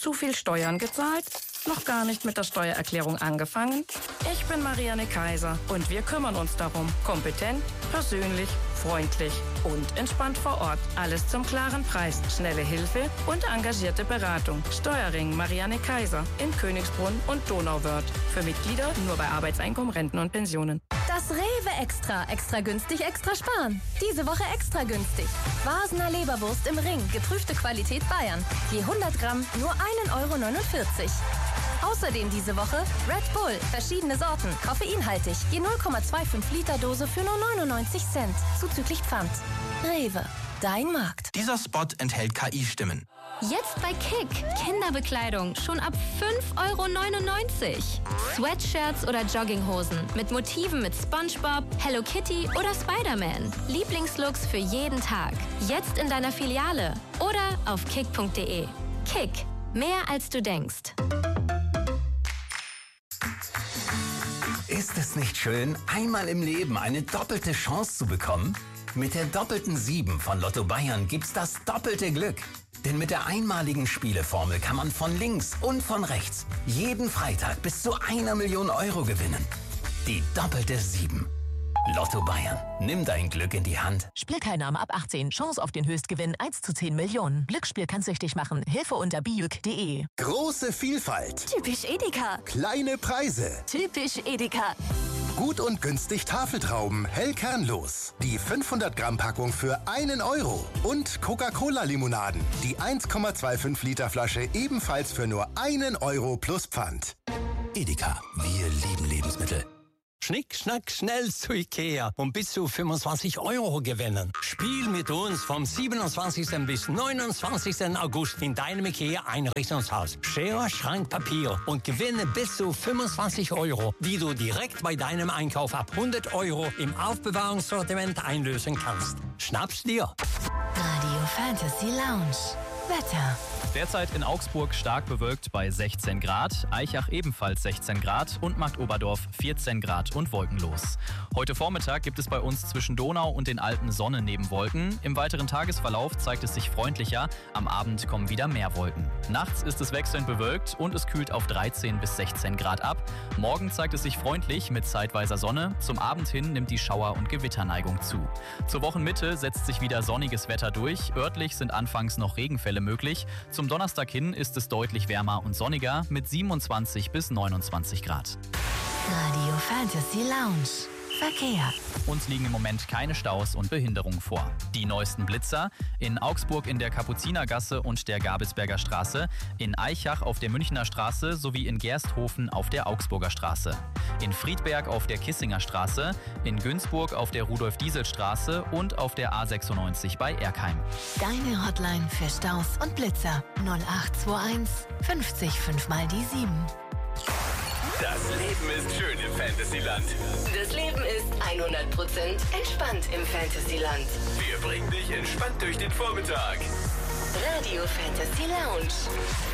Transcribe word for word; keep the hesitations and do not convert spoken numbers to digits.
Zu viel Steuern gezahlt? Noch gar nicht mit der Steuererklärung angefangen? Ich bin Marianne Kaiser und wir kümmern uns darum. Kompetent, persönlich, freundlich und entspannt vor Ort. Alles zum klaren Preis, schnelle Hilfe und engagierte Beratung. Steuerring Marianne Kaiser in Königsbrunn und Donauwörth. Für Mitglieder nur bei Arbeitseinkommen, Renten und Pensionen. Das Rewe Extra. Extra günstig, extra sparen. Diese Woche extra günstig. Vasener Leberwurst im Ring. Geprüfte Qualität Bayern. Je hundert Gramm nur ein Euro neunundvierzig. Außerdem diese Woche Red Bull. Verschiedene Sorten. Koffeinhaltig. Je null Komma fünfundzwanzig Liter Dose für nur neunundneunzig Cent. Zuzüglich Pfand. Rewe. Dein Markt. Dieser Spot enthält K I-Stimmen. Jetzt bei Kick. Kinderbekleidung schon ab fünf Euro neunundneunzig. Sweatshirts oder Jogginghosen mit Motiven mit SpongeBob, Hello Kitty oder Spider-Man. Lieblingslooks für jeden Tag. Jetzt in deiner Filiale oder auf kick punkt de. Kick. Mehr als du denkst. Ist es nicht schön, einmal im Leben eine doppelte Chance zu bekommen? Mit der doppelten sieben von Lotto Bayern gibt's das doppelte Glück. Denn mit der einmaligen Spieleformel kann man von links und von rechts jeden Freitag bis zu einer Million Euro gewinnen. Die doppelte sieben. Lotto Bayern. Nimm dein Glück in die Hand. Spielteilnahme ab achtzehn. Chance auf den Höchstgewinn eins zu zehn Millionen. Glücksspiel kann süchtig machen. Hilfe unter bijuk punkt de. Große Vielfalt. Typisch Edeka. Kleine Preise. Typisch Edeka. Gut und günstig Tafeltrauben, hell kernlos. Die fünfhundert Gramm Packung für einen Euro. Und Coca-Cola-Limonaden. Die eins Komma fünfundzwanzig Liter Flasche ebenfalls für nur einen Euro plus Pfand. Edeka. Wir lieben Lebensmittel. Schnick, schnack, schnell zu Ikea und bis zu fünfundzwanzig Euro gewinnen. Spiel mit uns vom siebenundzwanzigsten bis neunundzwanzigsten August in deinem Ikea-Einrichtungshaus. Schere, Schrank, Papier und gewinne bis zu fünfundzwanzig Euro, die du direkt bei deinem Einkauf ab hundert Euro im Aufbewahrungssortiment einlösen kannst. Schnapp's dir! Radio Fantasy Lounge. Wetter. Derzeit in Augsburg stark bewölkt bei sechzehn Grad, Aichach ebenfalls sechzehn Grad und Marktoberdorf vierzehn Grad und wolkenlos. Heute Vormittag gibt es bei uns zwischen Donau und den Alpen Sonne neben Wolken. Im weiteren Tagesverlauf zeigt es sich freundlicher, am Abend kommen wieder mehr Wolken. Nachts ist es wechselnd bewölkt und es kühlt auf dreizehn bis sechzehn Grad ab. Morgen zeigt es sich freundlich mit zeitweiser Sonne. Zum Abend hin nimmt die Schauer- und Gewitterneigung zu. Zur Wochenmitte setzt sich wieder sonniges Wetter durch. Örtlich sind anfangs noch Regenfälle möglich. Zum Donnerstag hin ist es deutlich wärmer und sonniger mit siebenundzwanzig bis neunundzwanzig Grad. Radio Fantasy Lounge. Verkehr. Uns liegen im Moment keine Staus und Behinderungen vor. Die neuesten Blitzer in Augsburg in der Kapuzinergasse und der Gabelsberger Straße, in Aichach auf der Münchner Straße sowie in Gersthofen auf der Augsburger Straße, in Friedberg auf der Kissinger Straße, in Günzburg auf der Rudolf-Diesel-Straße und auf der A sechsundneunzig bei Erkheim. Deine Hotline für Staus und Blitzer null acht zwei eins fünfzig fünf mal die sieben. Das Leben ist schön im Fantasyland. Das Leben ist hundert Prozent entspannt im Fantasyland. Wir bringen dich entspannt durch den Vormittag. Radio Fantasy Lounge.